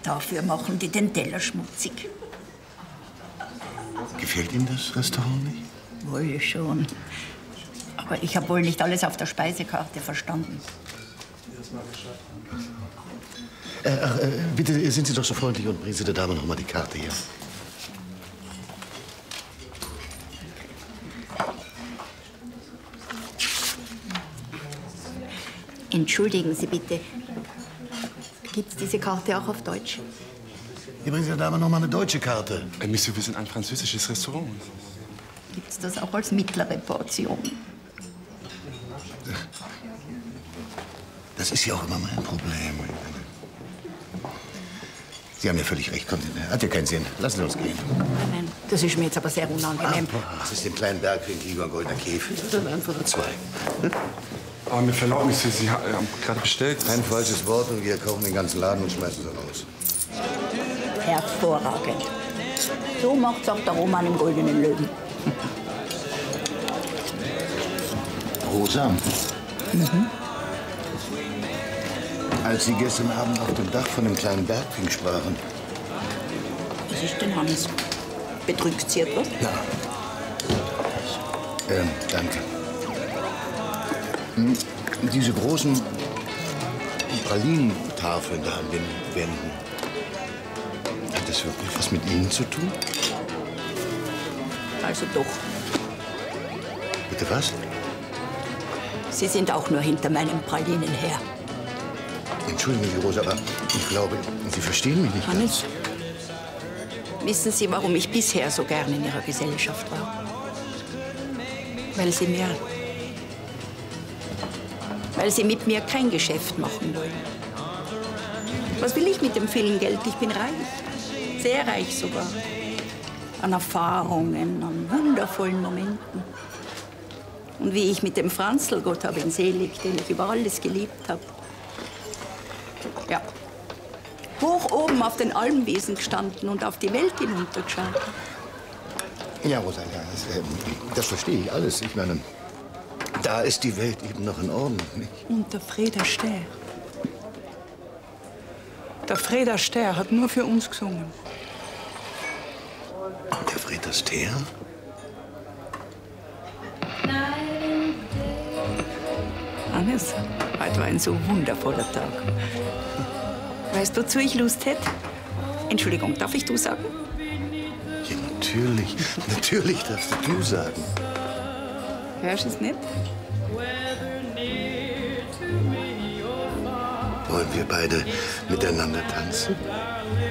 Dafür machen die den Teller schmutzig. Gefällt Ihnen das Restaurant nicht? Wohl schon. Aber ich habe wohl nicht alles auf der Speisekarte verstanden. Bitte sind Sie doch so freundlich und bringen Sie der Dame noch mal die Karte hier. Entschuldigen Sie bitte. Gibt es diese Karte auch auf Deutsch? Hier bringen Sie der Dame noch mal eine deutsche Karte. Monsieur, wir sind ein französisches Restaurant. Gibt es das auch als mittlere Portion? Das ist ja auch immer mein Problem. Sie haben ja völlig recht. Kommt, hat ja keinen Sinn. Lassen Sie uns gehen. Nein, das ist mir jetzt aber sehr unangenehm. Das ist dem kleinen Bergwind lieber ein goldener Käfig. Dann einfache zwei. Aber mir verlauten, Monsieur, Sie haben gerade bestellt. Ein falsches Wort und wir kaufen den ganzen Laden und schmeißen sie raus. Hervorragend. So macht's auch der Roman im Goldenen Löwen. Rosa. Als Sie gestern Abend auf dem Dach von dem kleinen Bergwind sprachen. Was ist denn, Hannes? Betrügt Sie etwas? Ja. Danke. Diese großen Pralinentafeln da an den Wänden. Hat das wirklich was mit Ihnen zu tun? Also doch. Bitte was? Sie sind auch nur hinter meinen Pralinen her. Entschuldigen Sie, Rosa, aber ich glaube, Sie verstehen mich nicht Hannes, wissen Sie, warum ich bisher so gern in Ihrer Gesellschaft war? Weil Sie mit mir kein Geschäft machen wollen. Was will ich mit dem vielen Geld? Ich bin reich. Sehr reich sogar. An Erfahrungen, an wundervollen Momenten. Und wie ich mit dem Franzl, Gott hab ihn selig, den ich über alles geliebt habe. Ja. Hoch oben auf den Almwiesen gestanden und auf die Welt hinuntergeschaut. Ja, Rosa, ja, das verstehe ich alles. Ich meine, da ist die Welt eben noch in Ordnung, nicht? Und der Fred Astaire. Der Fred Astaire hat nur für uns gesungen. Der Fred Astaire? Hannes, heute war ein so wundervoller Tag. Weißt du, wozu ich Lust hätte? Entschuldigung, darf ich du sagen? Ja, natürlich. Natürlich darfst du sagen. Hörst du es nicht? Wollen wir beide miteinander tanzen?